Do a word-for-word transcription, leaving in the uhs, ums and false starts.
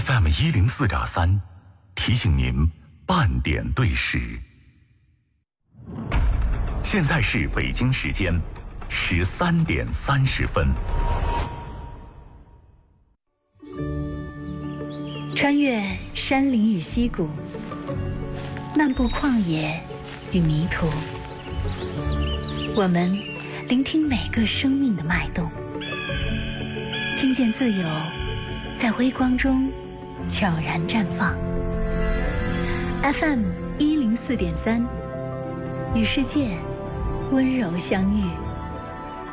F M 一零四点三，提醒您半点对时。现在是北京时间十三点三十分。 穿越山林与溪谷，漫步旷野与迷途，我们聆听每个生命的脉动，听见自由在微光中悄然绽放。F M 一零四点三，与世界温柔相遇。